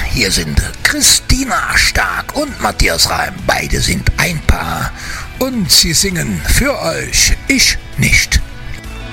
hier sind Christina Stark und Matthias Reim. Beide sind ein Paar und sie singen für euch, ich nicht.